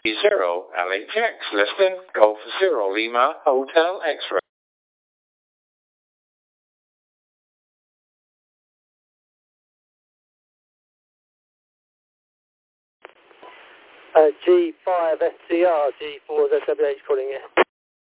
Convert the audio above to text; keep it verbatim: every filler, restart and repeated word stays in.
zero L H X, listing Golf Zero Lima Hotel X-Ray. Uh, G five S C R, G four Z W H calling you.